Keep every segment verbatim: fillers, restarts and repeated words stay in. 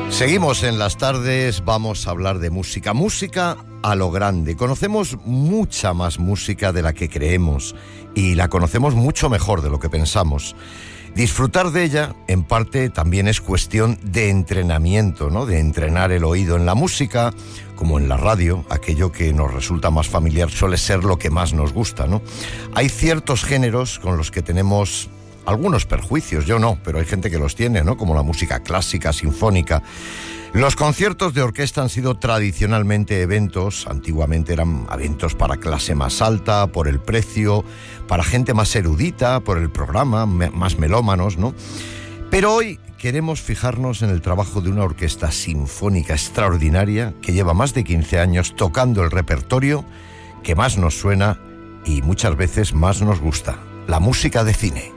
Seguimos en las tardes, vamos a hablar de música, música a lo grande. Conocemos mucha más música de la que creemos y la conocemos mucho mejor de lo que pensamos. Disfrutar de ella, en parte, también es cuestión de entrenamiento, ¿no? De entrenar el oído en la música, como en la radio. Aquello que nos resulta más familiar suele ser lo que más nos gusta, ¿no? Hay ciertos géneros con los que tenemos algunos perjuicios, yo no, pero hay gente que los tiene, ¿no? Como la música clásica, sinfónica. Los conciertos de orquesta han sido tradicionalmente eventos, antiguamente eran eventos para clase más alta, por el precio, para gente más erudita, por el programa, me, más melómanos, ¿no? Pero hoy queremos fijarnos en el trabajo de una orquesta sinfónica extraordinaria que lleva más de quince años tocando el repertorio que más nos suena y muchas veces más nos gusta, la música de cine.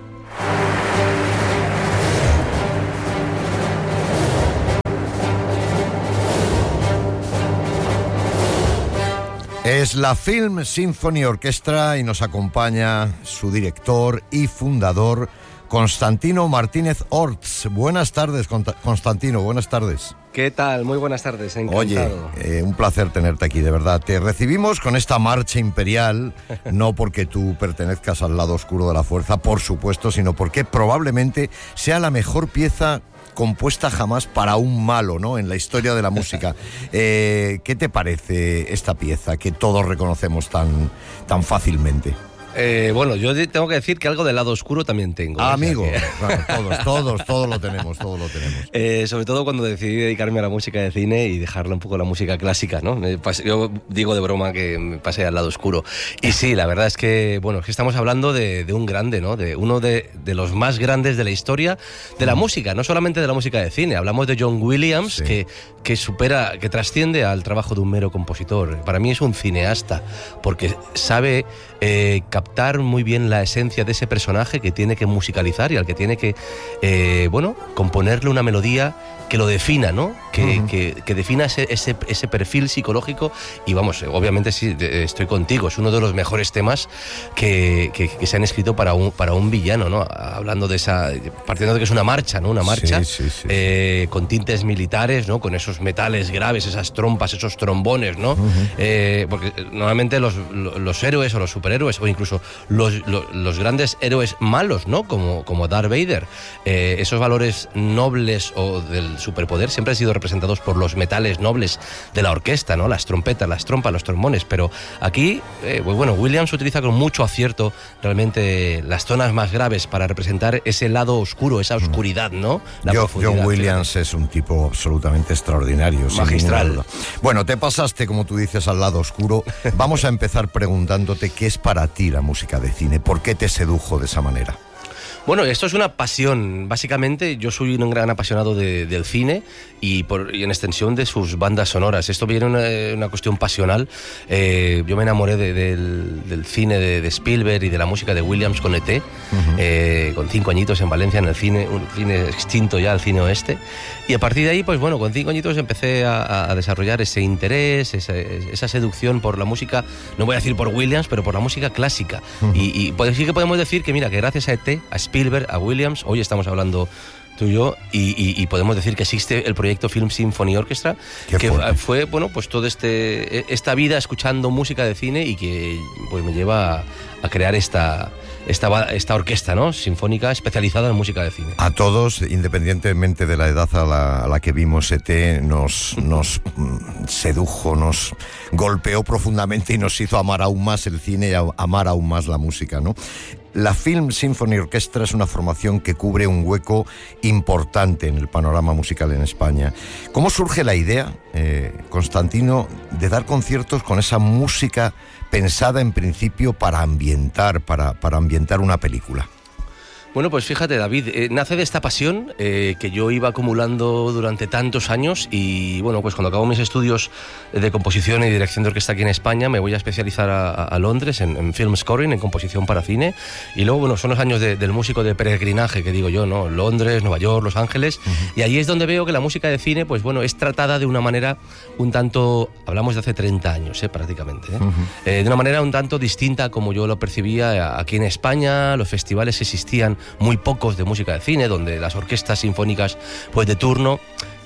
Es la Film Symphony Orchestra y nos acompaña su director y fundador, Constantino Martínez Orts. Buenas tardes, Constantino, buenas tardes. ¿Qué tal? Muy buenas tardes, encantado. Oye, eh, un placer tenerte aquí, de verdad. Te recibimos con esta marcha imperial, no porque tú pertenezcas al lado oscuro de la fuerza, por supuesto, sino porque probablemente sea la mejor pieza compuesta jamás para un malo, ¿no? En la historia de la música. Eh, ¿Qué te parece esta pieza que todos reconocemos tan, tan fácilmente? Eh, bueno, yo tengo que decir que algo del lado oscuro también tengo. Ah, amigo, que... bueno, todos, todos, todos lo tenemos, todos lo tenemos. Eh, sobre todo cuando decidí dedicarme a la música de cine y dejarle un poco la música clásica, ¿no? Yo digo de broma que me pasé al lado oscuro. Y sí, la verdad es que, bueno, es que estamos hablando de, de un grande, ¿no? De uno de, de los más grandes de la historia de la mm. música, no solamente de la música de cine. Hablamos de John Williams, sí. que, que supera, que trasciende al trabajo de un mero compositor. Para mí es un cineasta, porque sabe eh, captar muy bien la esencia de ese personaje que tiene que musicalizar y al que tiene que, eh, bueno, componerle una melodía que lo defina, ¿no? Que, uh-huh. que, que defina ese, ese, ese perfil psicológico y vamos, obviamente sí, estoy contigo, es uno de los mejores temas que, que, que se han escrito para un, para un villano, ¿no? Hablando de esa, partiendo de que es una marcha, ¿no? Una marcha sí, sí, sí, eh, con tintes militares, ¿no? Con esos metales graves, esas trompas, esos trombones, ¿no? Uh-huh. eh, porque normalmente los, los héroes o los superhéroes o incluso los, los, los grandes héroes malos, ¿no? Como, como Darth Vader, eh, esos valores nobles o del superpoder siempre han sido representados por los metales nobles de la orquesta, ¿no? Las trompetas, las trompas, los trombones, pero aquí, eh, pues bueno, Williams utiliza con mucho acierto realmente las zonas más graves para representar ese lado oscuro, esa oscuridad, ¿no? La Yo, John Williams fíjate. Es un tipo absolutamente extraordinario. Magistral. Bueno, te pasaste, como tú dices, al lado oscuro. Vamos a empezar preguntándote qué es para ti la música de cine, ¿por qué te sedujo de esa manera? Bueno, esto es una pasión. Básicamente, yo soy un gran apasionado de, del cine y, por, y en extensión de sus bandas sonoras. Esto viene una, una cuestión pasional. Eh, yo me enamoré de, de, del, del cine de, de Spielberg y de la música de Williams con E T, uh-huh. eh, con cinco añitos en Valencia, en el cine, un cine extinto ya, el cine oeste. Y a partir de ahí, pues bueno, con cinco añitos empecé a, a desarrollar ese interés, esa, esa seducción por la música, no voy a decir por Williams, pero por la música clásica. Uh-huh. Y, y pues sí que podemos decir que, mira, que gracias a E T, a Spielberg, a Williams, hoy estamos hablando tú y yo, y, y, y podemos decir que existe el proyecto Film Symphony Orchestra, Qué que fuerte. Fue, bueno, pues toda este, esta vida escuchando música de cine y que pues me lleva a, a crear esta, esta, esta orquesta, ¿no? Sinfónica especializada en música de cine. A todos, independientemente de la edad a la, a la que vimos E T, nos, nos sedujo, nos golpeó profundamente y nos hizo amar aún más el cine y amar aún más la música, ¿no? La Film Symphony Orchestra es una formación que cubre un hueco importante en el panorama musical en España. ¿Cómo surge la idea, eh, Constantino, de dar conciertos con esa música pensada en principio para ambientar, para, para ambientar una película? Bueno, pues fíjate, David, eh, nace de esta pasión eh, que yo iba acumulando durante tantos años y, bueno, pues cuando acabo mis estudios de composición y dirección de orquesta aquí en España, me voy a especializar a, a Londres en, en film scoring, en composición para cine, y luego, bueno, son los años de, del músico de peregrinaje, que digo yo, ¿no? Londres, Nueva York, Los Ángeles, uh-huh. y ahí es donde veo que la música de cine, pues bueno, es tratada de una manera un tanto, hablamos de hace treinta años, eh, prácticamente, ¿eh? Uh-huh. Eh, de una manera un tanto distinta como yo lo percibía aquí en España. Los festivales existían muy pocos de música de cine, donde las orquestas sinfónicas pues de turno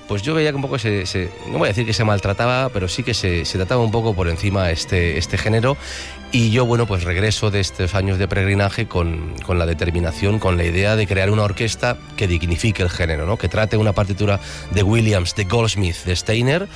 pues yo veía que un poco se, se no voy a decir que se maltrataba, pero sí que se, se trataba un poco por encima este, este género. Y yo, bueno, pues regreso de estos años de peregrinaje con, con la determinación, con la idea de crear una orquesta que dignifique el género, ¿no? Que trate una partitura de Williams, de Goldsmith, de Steiner,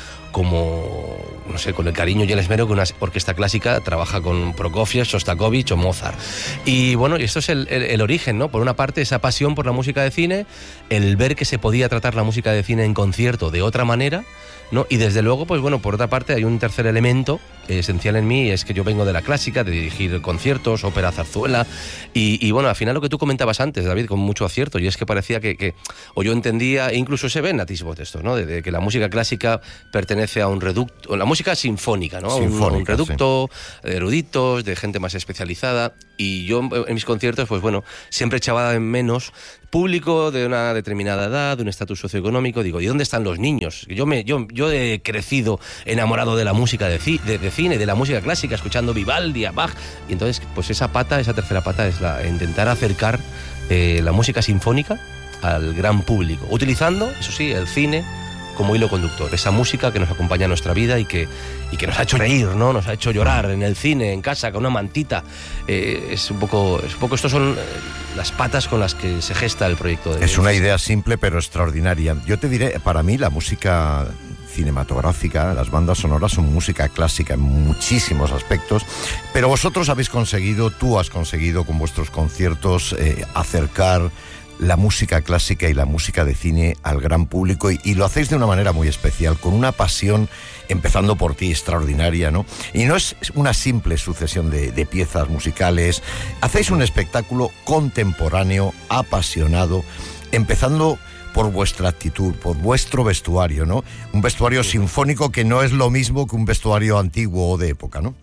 como, no sé, con el cariño y el esmero que una orquesta clásica trabaja con Prokofiev, Shostakovich o Mozart. Y bueno, esto es el, el, el origen, ¿no? Por una parte, esa pasión por la música de cine, el ver que se podía tratar la música de cine en concierto de otra manera, ¿no? Y desde luego, pues bueno, por otra parte hay un tercer elemento esencial en mí, es que yo vengo de la clásica, de dirigir conciertos, ópera, zarzuela, y, y bueno, al final lo que tú comentabas antes, David, con mucho acierto, y es que parecía que, que o yo entendía, e incluso se ven atisbos de esto, ¿no? De, de que la música clásica pertenece a un reducto, la música sinfónica, ¿no? Sinfónica, un, un reducto sí. de eruditos, de gente más especializada, y yo en mis conciertos, pues bueno, siempre echaba en menos público de una determinada edad, de un estatus socioeconómico. Digo, ¿y dónde están los niños? Yo me yo, yo he crecido enamorado de la música de, ci, de, de cine, de la música clásica, escuchando Vivaldi, a Bach, y entonces pues esa pata, esa tercera pata es la intentar acercar eh, la música sinfónica al gran público, utilizando, eso sí, el cine como hilo conductor, esa música que nos acompaña en nuestra vida y que, y que nos ha hecho reír, ¿no? Nos ha hecho llorar en el cine, en casa, con una mantita. Eh, es un poco, es un poco, estos son las patas con las que se gesta el proyecto. De es una idea simple pero extraordinaria. Yo te diré, para mí la música cinematográfica, las bandas sonoras son música clásica en muchísimos aspectos, pero vosotros habéis conseguido, tú has conseguido con vuestros conciertos eh, acercar la música clásica y la música de cine al gran público, y, y lo hacéis de una manera muy especial, con una pasión, empezando por ti, extraordinaria, ¿no? Y no es una simple sucesión de, de piezas musicales, hacéis un espectáculo contemporáneo, apasionado, empezando por vuestra actitud, por vuestro vestuario, ¿no? Un vestuario sinfónico que no es lo mismo que un vestuario antiguo o de época, ¿no?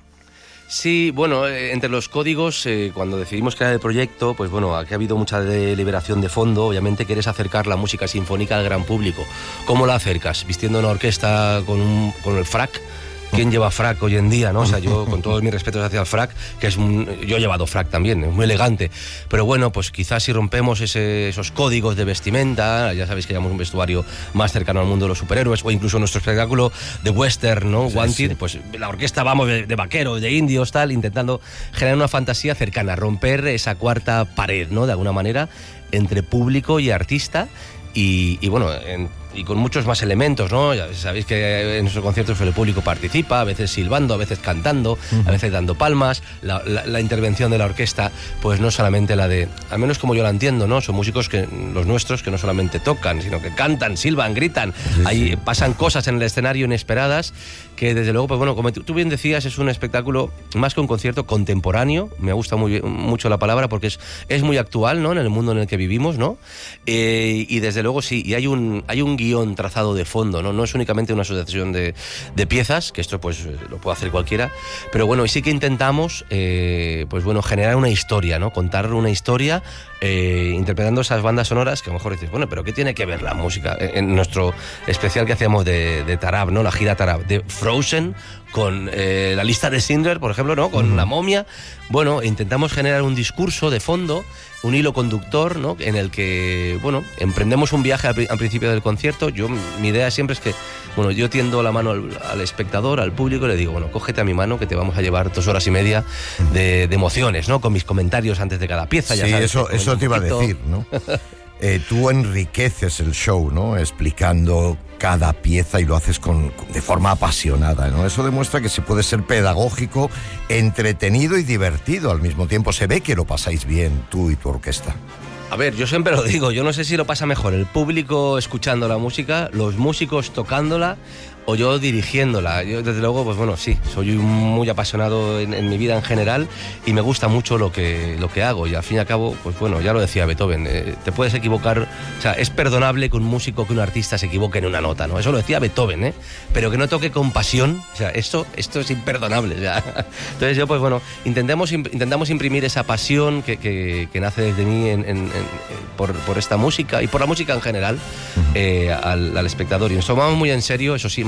Sí, bueno, eh, entre los códigos, eh, cuando decidimos crear el proyecto, pues bueno, aquí ha habido mucha deliberación de fondo. Obviamente quieres acercar la música sinfónica al gran público. ¿Cómo la acercas? ¿Vistiendo una orquesta con, un, con el frac? ¿Quién lleva frac hoy en día, no? O sea, yo, con todos mis respetos hacia el frac, que es un, yo he llevado frac también, es muy elegante, pero bueno, pues quizás si rompemos ese, esos códigos de vestimenta, ya sabéis que llevamos un vestuario más cercano al mundo de los superhéroes, o incluso nuestro espectáculo de western, ¿no? Sí, Wanted, sí. Pues la orquesta vamos de, de vaqueros, de indios, tal, intentando generar una fantasía cercana, romper esa cuarta pared, ¿no? De alguna manera, entre público y artista, y, y bueno, en, y con muchos más elementos, ¿no? Ya sabéis que en nuestros conciertos el público participa, a veces silbando, a veces cantando, uh-huh. a veces dando palmas. La, la, la intervención de la orquesta, pues no solamente la de, al menos como yo la entiendo, ¿no? Son músicos que los nuestros que no solamente tocan, sino que cantan, silban, gritan. Sí, Ahí sí. pasan cosas en el escenario inesperadas que desde luego, pues bueno, como tú bien decías, es un espectáculo más que un concierto contemporáneo. Me gusta muy, mucho la palabra porque es, es muy actual, ¿no? En el mundo en el que vivimos, ¿no? Eh, y desde luego sí, y hay un, hay un guión trazado de fondo, ¿no? No es únicamente una asociación de, de piezas, que esto pues lo puede hacer cualquiera, pero bueno, y sí que intentamos, eh, pues bueno, generar una historia, ¿no? Contar una historia eh, interpretando esas bandas sonoras que a lo mejor dices, bueno, pero ¿qué tiene que ver la música? En nuestro especial que hacíamos de, de Tarab, ¿no? La gira Tarab, de Frozen, con eh, la lista de Schindler, por ejemplo, ¿no? Con mm. La momia. Bueno, intentamos generar un discurso de fondo, un hilo conductor, ¿no? En el que, bueno, emprendemos un viaje al, al principio del concierto. Yo, mi idea siempre es que, bueno, yo tiendo la mano al, al espectador, al público, y le digo, bueno, cógete a mi mano que te vamos a llevar dos horas y media de, de emociones, ¿no? Con mis comentarios antes de cada pieza. Sí, ya sabes, eso, eso te iba a decir, ¿no? Eh, tú enriqueces el show, ¿no? Explicando cada pieza y lo haces con, de forma apasionada, ¿no? Eso demuestra que se puede ser pedagógico, entretenido y divertido al mismo tiempo. Se ve que lo pasáis bien, tú y tu orquesta. A ver, yo siempre lo digo, yo no sé si lo pasa mejor el público escuchando la música, los músicos tocándola o yo dirigiéndola. Yo desde luego, pues bueno, sí, soy muy apasionado en, en mi vida en general y me gusta mucho lo que, lo que hago, y al fin y al cabo, pues bueno, ya lo decía Beethoven, eh, te puedes equivocar, o sea, es perdonable que un músico, que un artista se equivoque en una nota, ¿no? Eso lo decía Beethoven, ¿eh? Pero que no toque con pasión, o sea, esto, esto es imperdonable, o sea. Entonces yo, pues bueno, intentemos, intentamos imprimir esa pasión que, que, que nace desde mí en, en, en, por, por esta música y por la música en general, uh-huh. eh, al, al espectador, y nos tomamos muy en serio, eso sí, más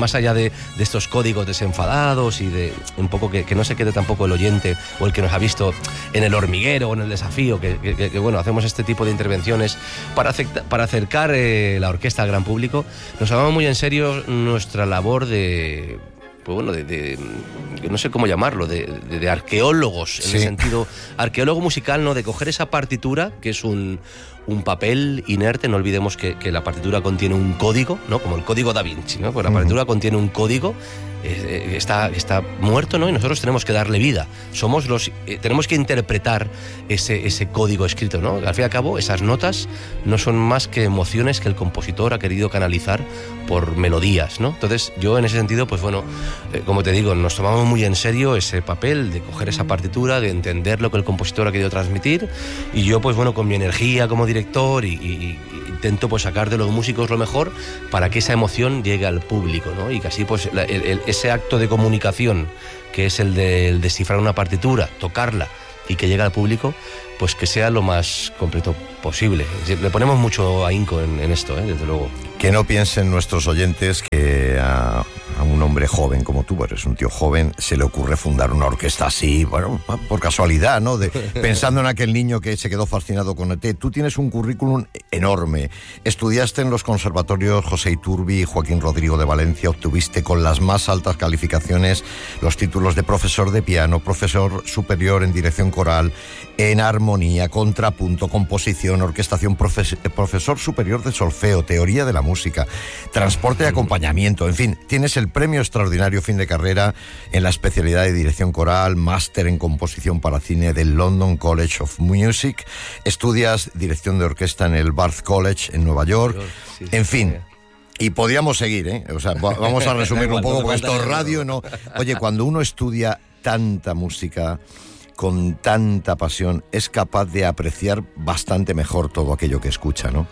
más allá de, de estos códigos desenfadados y de un poco que, que no se quede tampoco el oyente o el que nos ha visto en el hormiguero o en el desafío, que, que, que bueno, hacemos este tipo de intervenciones para, acepta, para acercar eh, la orquesta al gran público. Nos tomamos muy en serio nuestra labor de... pues bueno, de, de, no sé cómo llamarlo, de, de, de arqueólogos, en sí. el sentido arqueólogo musical, ¿no? De coger esa partitura, que es un, un papel inerte. No olvidemos que, que la partitura contiene un código, ¿no? Como el código Da Vinci, ¿no? Pues la partitura uh-huh. contiene un código, eh, está, está muerto, ¿no? Y nosotros tenemos que darle vida. Somos los, eh, tenemos que interpretar ese, ese código escrito, ¿no? Al fin y al cabo, esas notas no son más que emociones que el compositor ha querido canalizar por melodías, ¿no? Entonces, yo en ese sentido, pues bueno, eh, como te digo, nos tomamos muy en serio ese papel de coger esa partitura, de entender lo que el compositor ha querido transmitir, y yo, pues bueno, con mi energía como director y, y, y intento pues sacar de los músicos lo mejor para que esa emoción llegue al público, ¿no? Y que así, pues, la, el, el, ese acto de comunicación, que es el de el descifrar una partitura, tocarla y que llegue al público, pues que sea lo más completo posible. Le ponemos mucho ahínco en, en esto, ¿eh? Desde luego. Que no piensen nuestros oyentes que a, a un hombre joven como tú, eres un tío joven, se le ocurre fundar una orquesta así, bueno, por casualidad, ¿no? De, pensando en aquel niño que se quedó fascinado con E T. Tú tienes un currículum enorme. Estudiaste en los conservatorios José Iturbi y Joaquín Rodrigo de Valencia, obtuviste con las más altas calificaciones los títulos de profesor de piano, profesor superior en dirección coral, en armonía, contrapunto, composición, orquestación, profes- profesor superior de solfeo, teoría de la música, transporte y acompañamiento, en fin, tienes el premio extraordinario fin de carrera en la especialidad de dirección coral, máster en composición para cine del London College of Music, estudias dirección de orquesta en el Barth College en Nueva York, sí, sí, en fin. Sí. Y podríamos seguir, ¿eh? O sea, vamos a resumirlo un poco, porque esto es radio, ¿no? Oye, cuando uno estudia tanta música con tanta pasión, es capaz de apreciar bastante mejor todo aquello que escucha, ¿no?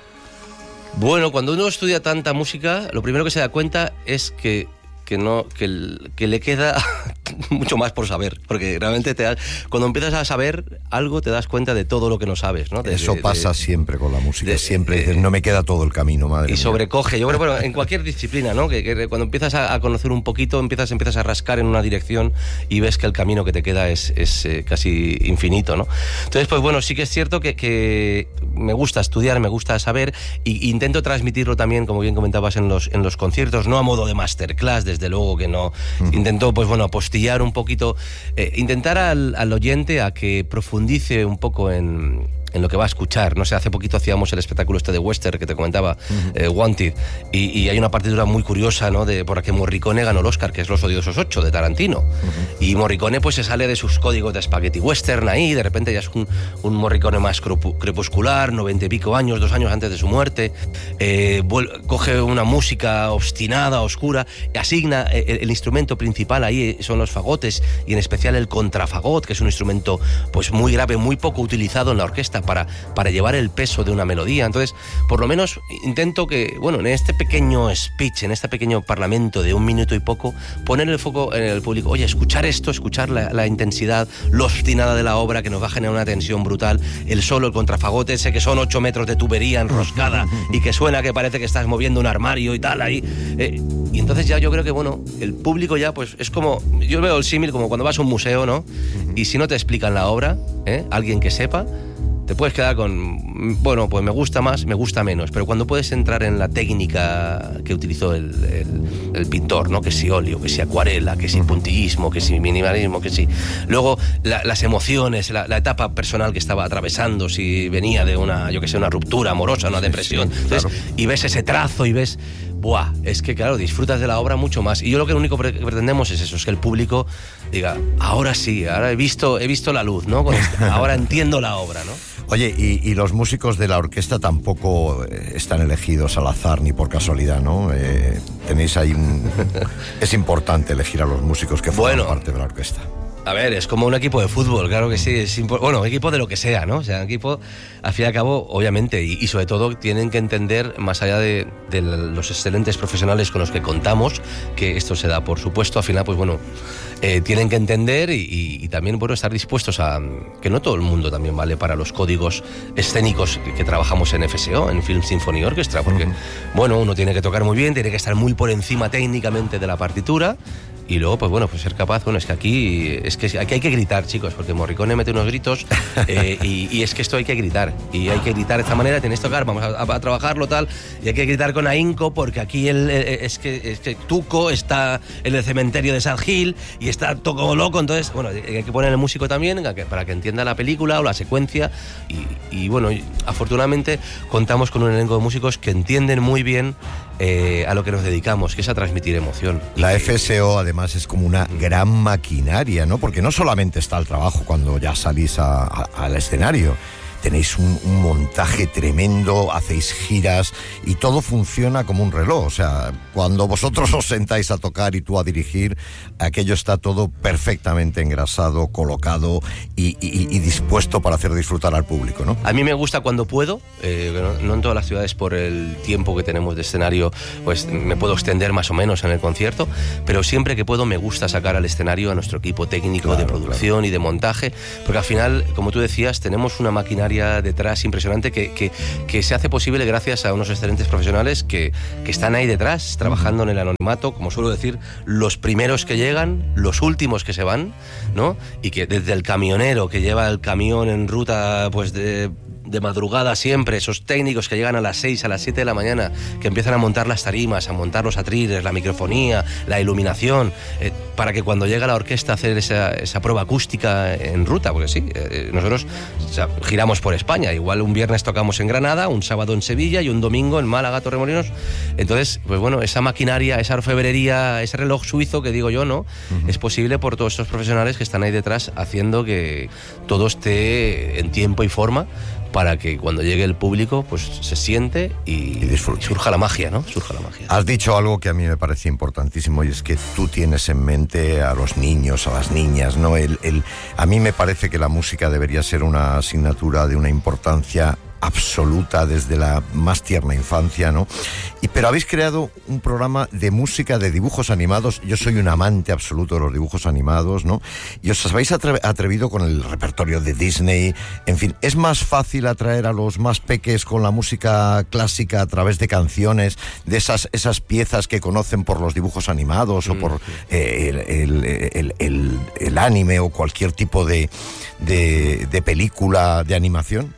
Bueno, cuando uno estudia tanta música, lo primero que se da cuenta es que, que, no, que, que le queda mucho más por saber, porque realmente te das, cuando empiezas a saber algo te das cuenta de todo lo que no sabes, ¿no? De, Eso de, pasa de, siempre con la música, de, siempre de, dices, no me queda todo el camino, madre y mía. sobrecoge, yo creo, bueno, en cualquier disciplina, ¿no? Que, que cuando empiezas a, a conocer un poquito, empiezas, empiezas a rascar en una dirección y ves que el camino que te queda es, es eh, casi infinito, ¿no? Entonces, pues bueno, sí que es cierto que, que me gusta estudiar, me gusta saber, y intento transmitirlo también, como bien comentabas, en los, en los conciertos, no a modo de masterclass, desde luego que no. Uh-huh. Intento, pues bueno, apostillar un poquito, eh, intentar al, al oyente a que profundice un poco en, en lo que va a escuchar. No sé, hace poquito hacíamos el espectáculo este de western que te comentaba, uh-huh. eh, Wanted, y, y hay una partitura muy curiosa, ¿no? De, por la que Morricone ganó el Oscar, que es Los odiosos ocho, de Tarantino. Uh-huh. Y Morricone pues se sale de sus códigos de spaghetti western ahí, de repente ya es un, un Morricone más crepuscular, noventa y pico años, dos años antes de su muerte, eh, vuel- coge una música obstinada, oscura, asigna el, el instrumento principal ahí, son los fagotes, y en especial el contrafagot, que es un instrumento pues muy grave, muy poco utilizado en la orquesta para, para llevar el peso de una melodía. Entonces, por lo menos intento que, bueno, en este pequeño speech, en este pequeño parlamento de un minuto y poco, poner el foco en el público. Oye, escuchar esto, escuchar la, la intensidad, lo obstinada de la obra, que nos va a generar una tensión brutal, el solo, el contrafagote ese que son ocho metros de tubería enroscada y que suena que parece que estás moviendo un armario y tal ahí. Eh, y entonces ya yo creo que, bueno, el público ya pues es como, yo veo el símil como cuando vas a un museo, ¿no? Y si no te explican la obra, ¿eh? Alguien que sepa, te puedes quedar con, bueno, pues me gusta más, me gusta menos, pero cuando puedes entrar en la técnica que utilizó el, el, el pintor, ¿no? Que si óleo, que si acuarela, que si puntillismo, que si minimalismo, que si... Luego, la, las emociones, la, la etapa personal que estaba atravesando, si venía de una, yo que sé, una ruptura amorosa, una depresión, sí, sí, claro. Entonces, y ves ese trazo y ves... Buah, es que claro, disfrutas de la obra mucho más. Y yo lo que lo único que pretendemos es eso, es que el público diga, ahora sí, ahora he visto, he visto la luz, ¿no? Con esta, ahora entiendo la obra, ¿no? Oye, y, y los músicos de la orquesta tampoco están elegidos al azar ni por casualidad, ¿no? Eh, tenéis ahí un... Es importante elegir a los músicos que forman bueno, parte de la orquesta. A ver, es como un equipo de fútbol, claro que sí. Es impo- bueno, equipo de lo que sea, ¿no? O sea, un equipo, al fin y al cabo, obviamente, y, y sobre todo tienen que entender, más allá de, de los excelentes profesionales con los que contamos, que esto se da por supuesto, al final, pues bueno, eh, tienen que entender y, y, y también, bueno, estar dispuestos a... que no todo el mundo también vale para los códigos escénicos que, que trabajamos en F S O, en Film Symphony Orchestra, porque, uh-huh. bueno, uno tiene que tocar muy bien, tiene que estar muy por encima técnicamente de la partitura. Y luego, pues bueno, pues ser capaz, bueno, es que aquí es que aquí hay que gritar, chicos, porque Morricone mete unos gritos eh, y, y es que esto hay que gritar. Y hay que gritar de esta manera, tenéis que tocar, vamos a, a, a trabajarlo tal, y hay que gritar con ahínco porque aquí el, eh, es, que, es que Tuco está en el cementerio de Sad Hill y está todo loco, entonces, bueno, hay que poner el músico también para que entienda la película o la secuencia y, y bueno, afortunadamente contamos con un elenco de músicos que entienden muy bien eh, a lo que nos dedicamos, que es a transmitir emoción. La F S O, además, es como una gran maquinaria, ¿no? Porque no solamente está el trabajo cuando ya salís a, a, al escenario. Tenéis un, un montaje tremendo, hacéis giras y todo funciona como un reloj. O sea, cuando vosotros os sentáis a tocar y tú a dirigir, aquello está todo perfectamente engrasado, colocado y, y, y dispuesto para hacer disfrutar al público, ¿no? A mí me gusta cuando puedo, eh, no, no en todas las ciudades por el tiempo que tenemos de escenario, pues me puedo extender más o menos en el concierto, pero siempre que puedo me gusta sacar al escenario a nuestro equipo técnico claro, de producción claro. y de montaje, porque al final, como tú decías, tenemos una maquinaria detrás impresionante que, que, que se hace posible gracias a unos excelentes profesionales que, que están ahí detrás, trabajando en el anonimato, como suelo decir, los primeros que llegan, los últimos que se van, ¿no? Y que desde el camionero que lleva el camión en ruta, pues de... de madrugada siempre, esos técnicos que llegan a las seis, a las siete de la mañana, que empiezan a montar las tarimas, a montar los atriles, la microfonía, la iluminación, eh, para que cuando llega la orquesta a hacer esa, esa prueba acústica en ruta, porque sí, eh, nosotros o sea, giramos por España, igual un viernes tocamos en Granada, un sábado en Sevilla y un domingo en Málaga, Torremolinos, entonces, pues bueno, esa maquinaria, esa orfebrería, ese reloj suizo que digo yo, ¿no? Uh-huh. Es posible por todos estos profesionales que están ahí detrás haciendo que todo esté en tiempo y forma para que cuando llegue el público pues se siente y, y, y surja la magia, ¿no? Surja la magia. Has dicho algo que a mí me parece importantísimo y es que tú tienes en mente a los niños, a las niñas, ¿no? El, el, a mí me parece que la música debería ser una asignatura de una importancia absoluta desde la más tierna infancia, ¿no? Y, pero habéis creado un programa de música de dibujos animados. Yo soy un amante absoluto de los dibujos animados, ¿no? Y os habéis atre- atrevido con el repertorio de Disney. En fin, ¿es más fácil atraer a los más peques con la música clásica a través de canciones, de esas, esas piezas que conocen por los dibujos animados mm. o por eh, el, el, el, el, el anime o cualquier tipo de, de, de película de animación?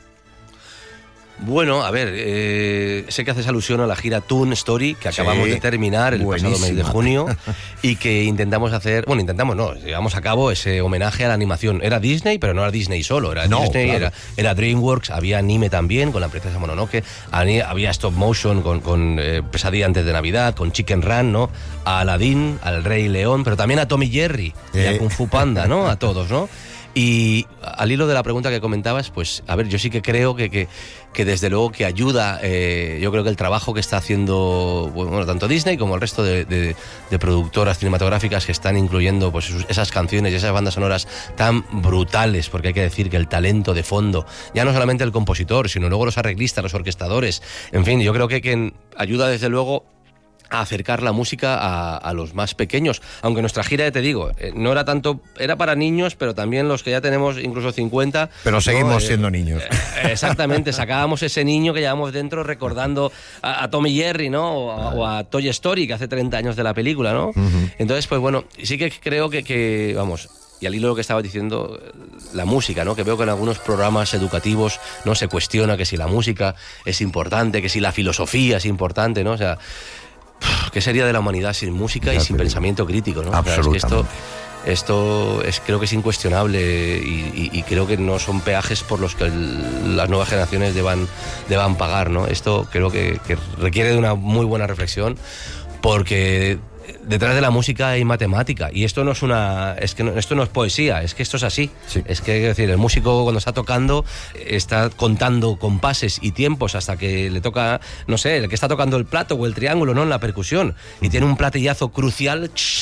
Bueno, a ver, eh, sé que haces alusión a la gira Toon Story que acabamos sí, de terminar el buenísima. pasado mes de junio y que intentamos hacer, bueno, intentamos no, llevamos a cabo ese homenaje a la animación. Era Disney, pero no era Disney solo, era no, Disney, claro. era, era DreamWorks, había anime también con La Princesa Mononoke, había stop motion con, con eh, Pesadilla antes de Navidad, con Chicken Run, ¿no? A Aladdin, al Rey León, pero también a Tom y Jerry, eh. y a Kung Fu Panda, ¿no? A todos, ¿no? Y al hilo de la pregunta que comentabas, pues a ver, yo sí que creo que, que, que desde luego que ayuda, eh, yo creo que el trabajo que está haciendo, bueno, tanto Disney como el resto de, de, de productoras cinematográficas que están incluyendo pues esas canciones y esas bandas sonoras tan brutales, porque hay que decir que el talento de fondo, ya no solamente el compositor, sino luego los arreglistas, los orquestadores, en fin, yo creo que, que ayuda desde luego a acercar la música a, a los más pequeños, aunque nuestra gira, te digo, eh, no era tanto, era para niños, pero también los que ya tenemos incluso cincuenta. Pero seguimos ¿no? eh, siendo niños. Eh, exactamente, sacábamos ese niño que llevamos dentro recordando a, a Tom y Jerry, ¿no? O a, o a Toy Story, que hace treinta años de la película, ¿no? Uh-huh. Entonces, pues bueno, sí que creo que, que vamos... Y al hilo de lo que estaba diciendo, la música, ¿no? Que veo que en algunos programas educativos no se cuestiona que si la música es importante, que si la filosofía es importante, ¿no? O sea, ¿qué sería de la humanidad sin música y sin pensamiento crítico, ¿no? Absolutamente. O sea, es que esto, esto es, creo que es incuestionable y, y, y creo que no son peajes por los que el, las nuevas generaciones deban, deban pagar, ¿no? Esto creo que, que requiere de una muy buena reflexión porque detrás de la música hay matemática y esto no es una es que no, esto no es poesía, es que esto es así. Sí. Es que es decir, el músico cuando está tocando está contando compases y tiempos hasta que le toca, no sé, el que está tocando el plato o el triángulo, no en la percusión, y tiene un platillazo crucial. Shh,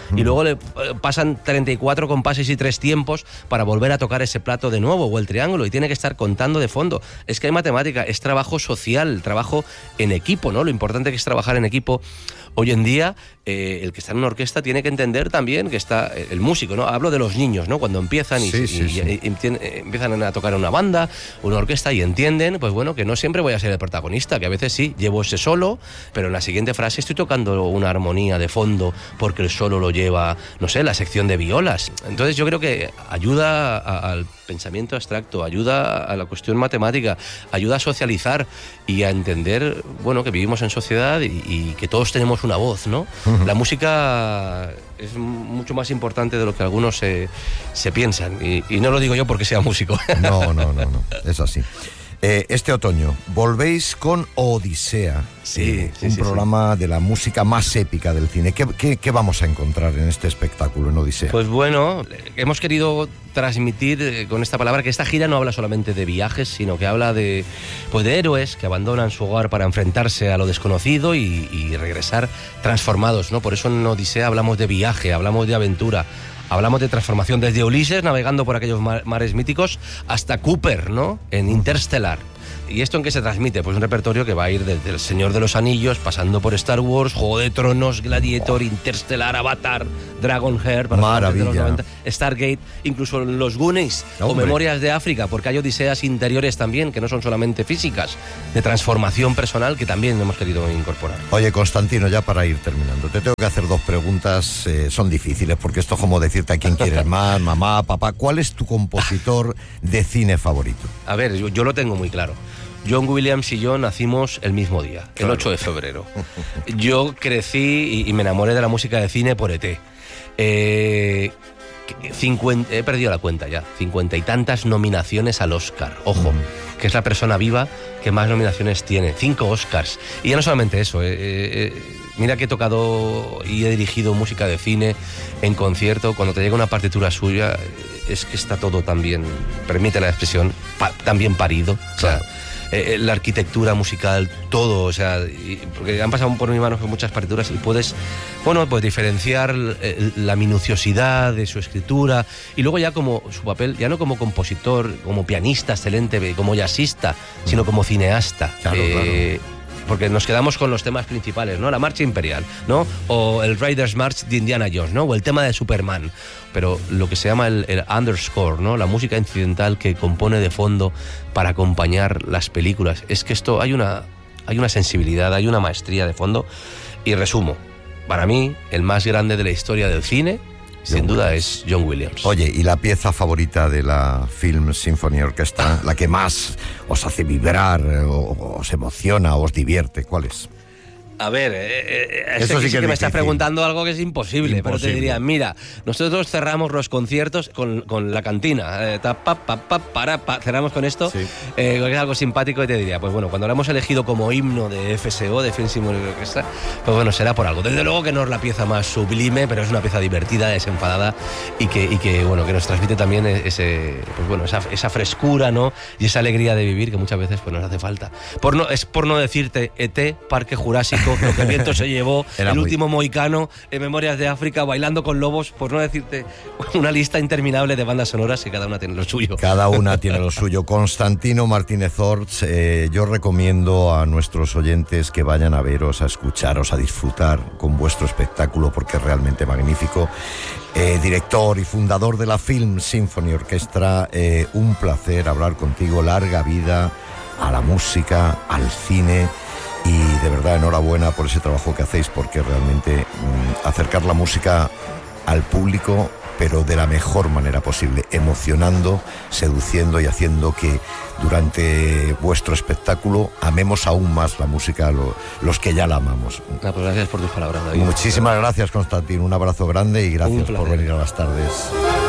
y luego le pasan treinta y cuatro compases y tres tiempos para volver a tocar ese plato de nuevo o el triángulo, y tiene que estar contando de fondo. Es que hay matemática, es trabajo social, trabajo en equipo, ¿no? Lo importante que es trabajar en equipo. Hoy en día, eh, el que está en una orquesta tiene que entender también que está el músico, ¿no? Hablo de los niños, ¿no? Cuando empiezan y, sí, sí, y, sí. y, y, y empiezan a tocar en una banda, una orquesta, y entienden, pues bueno, que no siempre voy a ser el protagonista, que a veces sí, llevo ese solo, pero en la siguiente frase estoy tocando una armonía de fondo porque el solo lo lleva, no sé, la sección de violas. Entonces yo creo que ayuda a, al pensamiento abstracto, ayuda a la cuestión matemática, ayuda a socializar y a entender, bueno, que vivimos en sociedad y, y que todos tenemos una voz, ¿no? Uh-huh. La música es mucho más importante de lo que algunos se, se piensan, y, y no lo digo yo porque sea músico. No, no, no, no, es así. Eh, este otoño volvéis con Odisea, sí, eh, sí, un sí, programa sí. de la música más épica del cine. ¿Qué, qué, ¿Qué vamos a encontrar en este espectáculo, en Odisea? Pues bueno, hemos querido transmitir eh, con esta palabra que esta gira no habla solamente de viajes, sino que habla de, pues de héroes que abandonan su hogar para enfrentarse a lo desconocido y, y regresar transformados, ¿no? Por eso en Odisea hablamos de viaje, hablamos de aventura. Hablamos de transformación desde Ulises navegando por aquellos mares míticos hasta Cooper, ¿no? En Interstellar. ¿Y esto en qué se transmite? Pues un repertorio que va a ir desde El Señor de los Anillos, pasando por Star Wars, Juego de Tronos, Gladiator, oh. Interstellar, Avatar, Dragonheart, para Maravilla. Los noventa, Stargate, incluso los Goonies o Memorias de África, porque hay odiseas interiores también, que no son solamente físicas, de transformación personal, que también hemos querido incorporar. Oye, Constantino, ya para ir terminando, te tengo que hacer dos preguntas, eh, son difíciles, porque esto es como decirte a quién quieres más, mamá, papá. ¿Cuál es tu compositor de cine favorito? A ver, yo, yo lo tengo muy claro. John Williams y yo nacimos el mismo día, claro. El ocho de febrero. Yo crecí y, y me enamoré de la música de cine por E T. Eh, cincuenta, he perdido la cuenta ya, cincuenta y tantas nominaciones al Oscar. Ojo, mm. que es la persona viva que más nominaciones tiene, cinco Oscars. Y ya no solamente eso, eh, eh, mira que he tocado y he dirigido música de cine en concierto. Cuando te llega una partitura suya, es que está todo tan bien, permite la expresión, pa, tan bien parido. Claro. O sea, Eh, la arquitectura musical, todo, o sea, y, porque han pasado por mis manos muchas partituras y puedes, bueno, pues diferenciar eh, la minuciosidad de su escritura y luego ya como su papel, ya no como compositor, como pianista excelente, como jazzista, sino como cineasta. Claro, eh, claro. Porque nos quedamos con los temas principales, ¿no? La marcha imperial, ¿no? O el Raiders March de Indiana Jones, ¿no? O el tema de Superman. Pero lo que se llama el, el underscore, ¿no? La música incidental que compone de fondo para acompañar las películas. Es que esto hay una, hay una sensibilidad, hay una maestría de fondo. Y resumo, para mí, el más grande de la historia del cine, John sin duda Williams. Es John Williams. Oye, ¿y la pieza favorita de la Film Symphony Orchestra, la que más os hace vibrar, o, os emociona, os divierte, cuál es? A ver, eh, eh, eso sí que, sí que me difícil. Estás preguntando algo que es imposible, imposible, pero te diría, mira, nosotros cerramos los conciertos con, con la cantina, eh, ta, pa, pa, pa, para, pa, cerramos con esto, sí. eh, que es algo simpático, y te diría, pues bueno, cuando lo hemos elegido como himno de F S O, de Film Symphony Orchestra, pues bueno, será por algo. Desde luego que no es la pieza más sublime, pero es una pieza divertida, desenfadada, y que, y que bueno, que nos transmite también ese, pues bueno, esa, esa frescura, ¿no? Y esa alegría de vivir que muchas veces pues nos hace falta. Por no, es por no decirte E T, Parque Jurásico, lo que el viento se llevó, Era el muy... último mohicano, en Memorias de África, Bailando con Lobos, por no decirte una lista interminable de bandas sonoras y cada una tiene lo suyo. Cada una tiene lo suyo. Constantino Martínez Orts, eh, yo recomiendo a nuestros oyentes que vayan a veros, a escucharos, a disfrutar con vuestro espectáculo porque es realmente magnífico. Eh, director y fundador de la Film Symphony Orchestra, eh, un placer hablar contigo, larga vida a la música, al cine. Y de verdad, enhorabuena por ese trabajo que hacéis, porque realmente mmm, acercar la música al público, pero de la mejor manera posible, emocionando, seduciendo y haciendo que durante vuestro espectáculo amemos aún más la música, lo, los que ya la amamos. Ah, pues gracias por tus palabras, David. Muchísimas gracias, Constantino. Un abrazo grande y gracias por venir a las tardes.